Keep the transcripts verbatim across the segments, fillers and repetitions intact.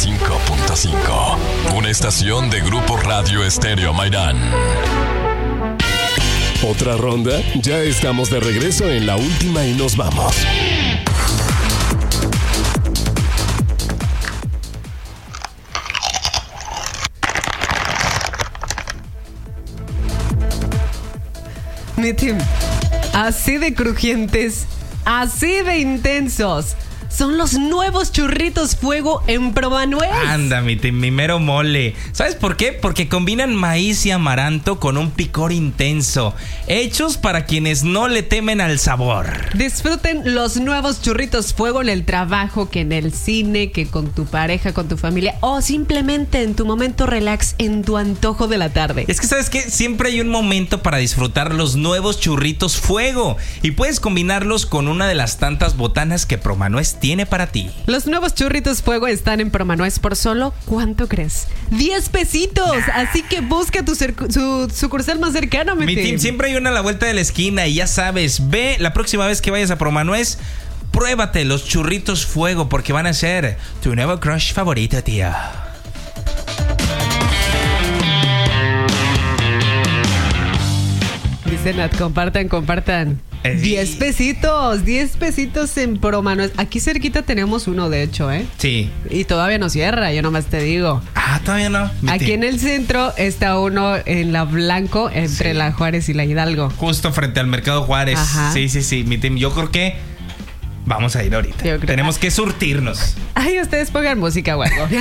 cinco punto cinco. Una estación de Grupo Radio Estéreo Mairán. ¿Otra ronda? Ya estamos de regreso en la última y nos vamos. Mi team, así de crujientes, así de intensos, son los nuevos churritos fuego en Promanuez. Anda, mi, mi mero mole. ¿Sabes por qué? Porque combinan maíz y amaranto con un picor intenso, hechos para quienes no le temen al sabor. Disfruten los nuevos churritos fuego en el trabajo, que en el cine, que con tu pareja, con tu familia o simplemente en tu momento relax, en tu antojo de la tarde. Es que, ¿sabes qué? Siempre hay un momento para disfrutar los nuevos churritos fuego y puedes combinarlos con una de las tantas botanas que Promanuez tiene para ti. Los nuevos churritos fuego están en Promanuez por solo, ¿cuánto crees? diez pesitos. Nah. Así que busca tu cercu- su sucursal más cercana, mi, mi team. team. Siempre hay una a la vuelta de la esquina y ya sabes, ve la próxima vez que vayas a Promanuez, pruébate los churritos fuego porque van a ser tu nuevo crush favorito, tío. Dice Nat, compartan, compartan. diez pesitos, diez pesitos en Promanuez. Aquí cerquita tenemos uno, de hecho, ¿eh? Sí. Y todavía no cierra, yo nomás te digo. Ah, todavía no. Aquí en el centro está uno en la Blanco, entre sí. la Juárez y la Hidalgo. Justo frente al Mercado Juárez. Ajá. Sí, sí, sí. Mi team, yo creo que vamos a ir ahorita. Tenemos que surtirnos. Ay, ustedes pongan música o algo.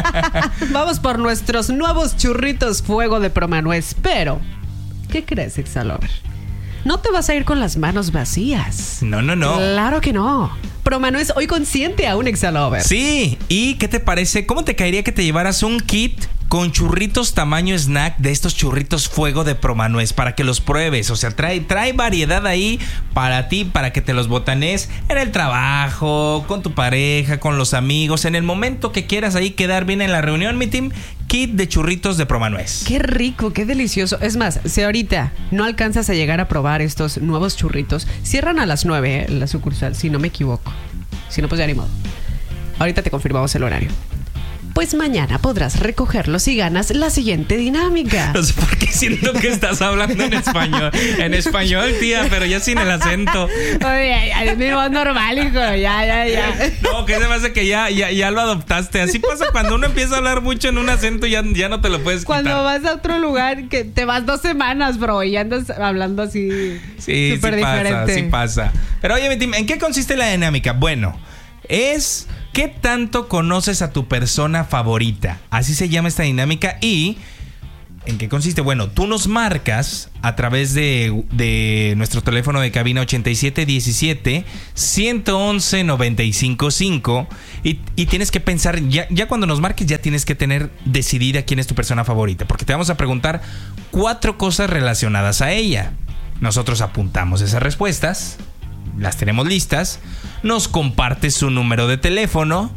Vamos por nuestros nuevos churritos fuego de Promanuez. Pero, ¿qué crees, Exalover? No te vas a ir con las manos vacías. No, no, no. Claro que no. Promanuez hoy consiente a un Exalover. Sí. ¿Y qué te parece? ¿Cómo te caería que te llevaras un kit con churritos tamaño snack de estos churritos fuego de Promanuez para que los pruebes? O sea, trae, trae variedad ahí para ti, para que te los botanees en el trabajo, con tu pareja, con los amigos, en el momento que quieras ahí quedar bien en la reunión, mi team. Kit de churritos de Promanuez. Qué rico, qué delicioso. Es más, si ahorita no alcanzas a llegar a probar estos nuevos churritos, cierran a las nueve, ¿eh? La sucursal, si no me equivoco. Si no, pues ya ni modo. Ahorita te confirmamos el horario. Pues mañana podrás recogerlos si ganas la siguiente dinámica. No sé por qué siento que estás hablando en español. En español, tía, pero ya sin el acento. Oye, es mi voz normal, hijo. Ya, ya, ya. No, que se me hace que ya, ya, ya lo adoptaste. Así pasa cuando uno empieza a hablar mucho en un acento, ya, ya no te lo puedes quitar. Cuando vas a otro lugar, que te vas dos semanas, bro, y andas hablando así. Sí, súper sí diferente. pasa, sí pasa. Pero oye, mi team, ¿en qué consiste la dinámica? Bueno, es ¿qué tanto conoces a tu persona favorita? Así se llama esta dinámica. ¿Y en qué consiste? Bueno, tú nos marcas a través de, de nuestro teléfono de cabina ochenta y siete diecisiete, ciento once, noventa y cinco cinco y, y tienes que pensar, ya, ya cuando nos marques ya tienes que tener decidida quién es tu persona favorita, porque te vamos a preguntar cuatro cosas relacionadas a ella. Nosotros apuntamos esas respuestas, las tenemos listas, nos compartes su número de teléfono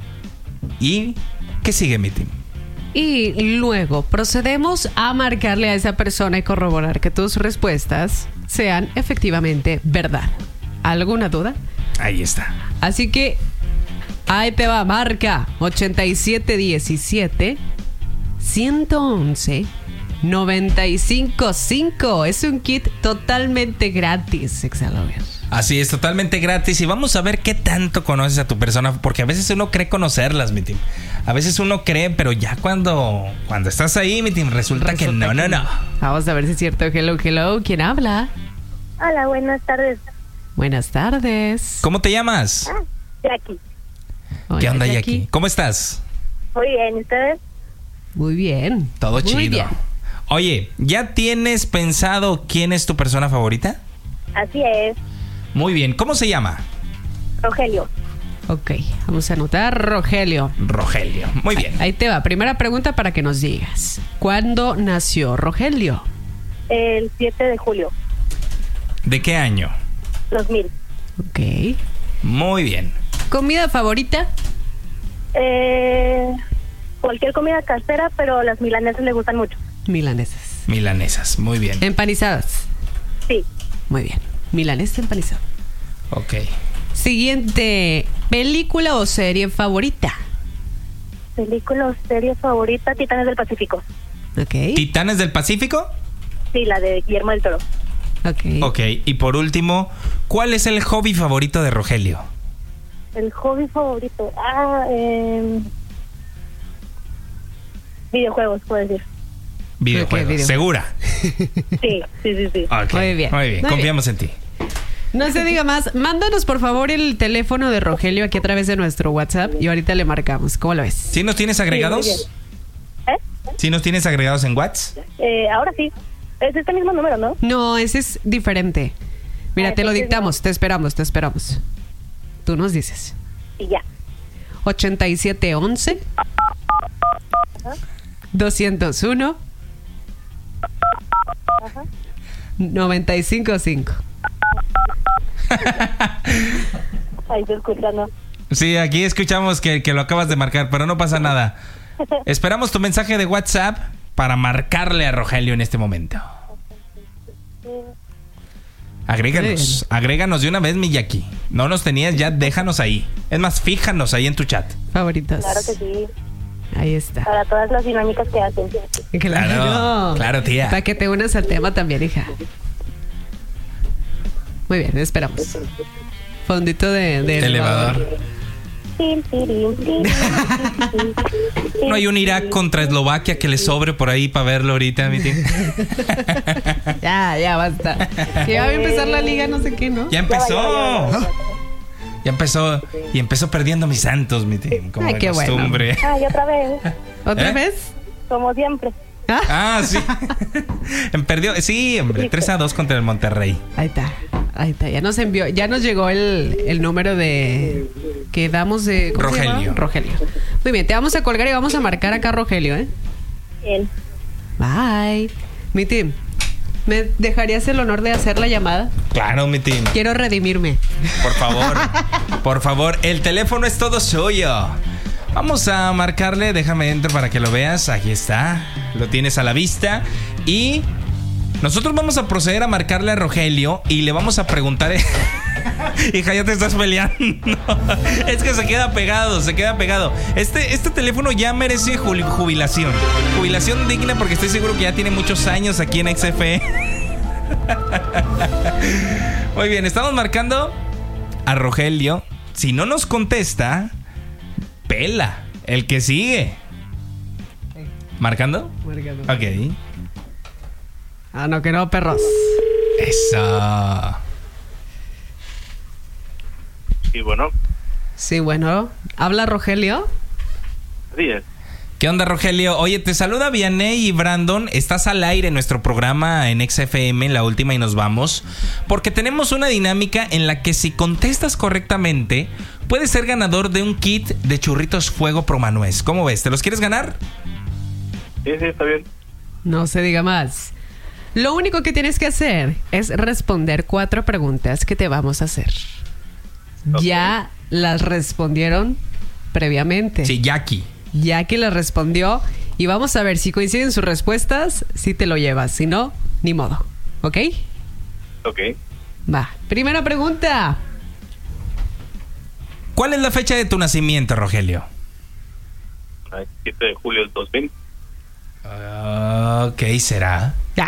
y ¿qué sigue, mi team? Y luego procedemos a marcarle a esa persona y corroborar que tus respuestas sean efectivamente verdad. ¿Alguna duda? Ahí está. Así que ahí te va, marca ochenta y siete diecisiete, ciento once, noventa y cinco cinco. Es un kit totalmente gratis, Exalover. Así es, totalmente gratis. Y vamos a ver qué tanto conoces a tu persona, porque a veces uno cree conocerlas, mi team. A veces uno cree, pero ya cuando, cuando estás ahí, mi team, resulta, resulta que no, que no, no. Vamos a ver si es cierto. Hello, hello. ¿Quién habla? Hola, buenas tardes. Buenas tardes. ¿Cómo te llamas? Ah, Jackie. Hola, ¿Qué onda, Jackie? Jackie? ¿Cómo estás? Muy bien, ¿y ustedes? Muy bien. Todo Muy chido. Bien. Oye, ¿ya tienes pensado quién es tu persona favorita? Así es. Muy bien. ¿Cómo se llama? Rogelio. Ok, vamos a anotar Rogelio. Rogelio. Muy bien. Ahí te va. Primera pregunta para que nos digas. ¿Cuándo nació Rogelio? El siete de julio. ¿De qué año? dos mil. Ok. Muy bien. ¿Comida favorita? Eh, cualquier comida casera, pero las milanesas le gustan mucho. Milanesas. Milanesas. Muy bien. ¿Empanizadas? Sí. Muy bien. Milanesa empanizada. Ok. Siguiente. ¿Película o serie favorita? Película o serie favorita, Titanes del Pacífico. Ok. ¿Titanes del Pacífico? Sí, la de Guillermo del Toro. Ok. Ok, y por último, ¿cuál es el hobby favorito de Rogelio? El hobby favorito. Ah, eh, videojuegos, puedo decir. Videojuegos. Ok, video. ¿Segura? Sí, sí, sí, sí. Ok, Muy bien. Muy bien, Muy confiamos en ti. No se diga más. Mándanos, por favor, el teléfono de Rogelio aquí a través de nuestro WhatsApp y ahorita le marcamos. ¿Cómo lo ves? ¿Sí nos tienes agregados? Sí, muy ¿Eh? ¿Sí nos tienes agregados en WhatsApp? Eh, ahora sí. Es este mismo número, ¿no? No, ese es diferente. Mira, Ah, te lo entonces dictamos. no. Te esperamos, te esperamos. Tú nos dices. Y ya. ochenta y siete once doscientos uno Ajá. noventa y cinco cinco. Ahí se escucha, ¿no? Sí, aquí escuchamos que, que lo acabas de marcar, pero no pasa nada. Esperamos tu mensaje de WhatsApp para marcarle a Rogelio en este momento. Agréganos, agréganos de una vez, Miyaki. No nos tenías, ya déjanos ahí. Es más, fíjanos ahí en tu chat. Favoritos. Claro que sí. Ahí está. Para todas las dinámicas que hacen. Claro, claro, tía. Para que te unas al tema también, hija. Muy bien, esperamos. Fondito de, de Elevador. Tin, tirin, tin, tin, tin. No hay un Irak contra Eslovaquia que le sobre por ahí para verlo ahorita, mi tío. Ya, ya, basta. Que ya va a empezar la liga, no sé qué, ¿no? Ya Ya va, ya va, ya empezó. va, ya va. Ya empezó. Y empezó perdiendo mis Santos, mi tío. Como Ay, de qué bueno. costumbre. Ay, otra vez. ¿Otra ¿Eh? vez? Como siempre. ¿Ah? Ah, sí. En perdió. Sí, hombre. tres a dos contra el Monterrey. Ahí está, ahí está. Ya nos envió, ya nos llegó el, el número de que damos de ¿cómo se Rogelio. llama? Rogelio. Muy bien, te vamos a colgar y vamos a marcar acá a Rogelio, ¿eh? Bien. Bye. Mi team, ¿me dejarías el honor de hacer la llamada? Claro, mi team. Quiero redimirme. Por favor. Por favor. El teléfono es todo suyo. Vamos a marcarle. Déjame entrar para que lo veas. Aquí está. Lo tienes a la vista. Y nosotros vamos a proceder a marcarle a Rogelio y le vamos a preguntar. Hija, ya te estás peleando. Es que se queda pegado, se queda pegado. Este, este teléfono ya merece ju- jubilación. Jubilación digna porque estoy seguro que ya tiene muchos años aquí en X F E. Muy bien, estamos marcando a Rogelio. Si no nos contesta, pela. El que sigue. ¿Marcando? Ok. Ah, no, que no, perros. Eso. Y bueno, Sí, bueno. ¿Habla Rogelio? así es. ¿Qué onda, Rogelio? Oye, te saluda Vianney y Brandon. Estás al aire en nuestro programa en X F M, la última y nos vamos. Porque tenemos una dinámica en la que si contestas correctamente, puedes ser ganador de un kit de churritos fuego Promanuez. ¿Cómo ves? ¿Te los quieres ganar? Sí, sí, está bien. No se diga más. Lo único que tienes que hacer es responder cuatro preguntas que te vamos a hacer. Ok. Ya las respondieron previamente. Sí, Jackie. Ya que las respondió y vamos a ver si coinciden sus respuestas, si te lo llevas, si no, ni modo. ¿Ok? Ok. Va. Primera pregunta. ¿Cuál es la fecha de tu nacimiento, Rogelio? El siete de julio del dos mil. Ok, ¿será? Ya.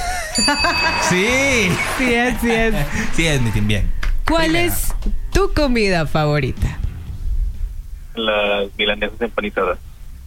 Sí. Sí es, sí es. Sí, es mi team, bien. ¿Cuál Primera. es tu comida favorita? Las milanesas empanizadas.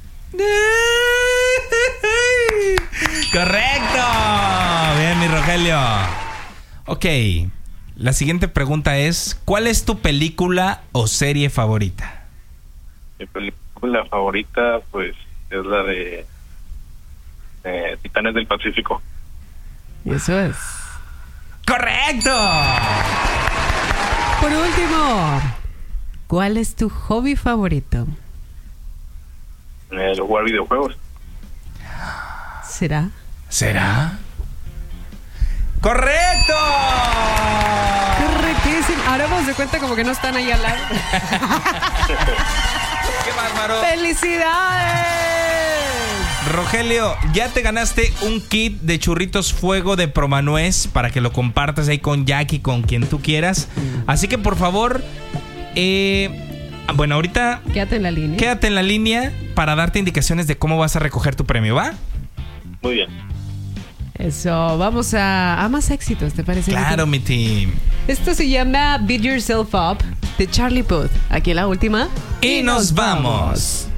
Correcto. Bien, mi Rogelio. Ok. La siguiente pregunta es: ¿cuál es tu película o serie favorita? Mi película favorita, pues, es la de eh, Titanes del Pacífico. Eso es. ¡Correcto! Por último, ¿cuál es tu hobby favorito? Eh, jugar videojuegos. ¿Será? ¿Será? ¡Correcto! Correctísimo. Ahora vamos de cuenta como que no están ahí al lado. ¡Qué bárbaro! ¡Felicidades! Rogelio, ya te ganaste un kit de churritos fuego de Promanuez para que lo compartas ahí con Jackie, con quien tú quieras. Así que por favor, eh, Bueno, ahorita Quédate en la línea. quédate en la línea para darte indicaciones de cómo vas a recoger tu premio, ¿va? Muy bien. Eso, vamos a, a más éxitos, ¿te parece? Claro, mi team. Esto se llama Beat Yourself Up de Charlie Puth. Aquí en la última. Y nos vamos.